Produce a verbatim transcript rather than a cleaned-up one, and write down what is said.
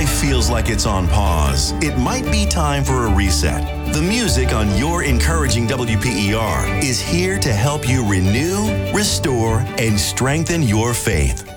life feels like it's on pause, it might be time for a reset. The music on your encouraging W P E R is here to help you renew, restore, and strengthen your faith.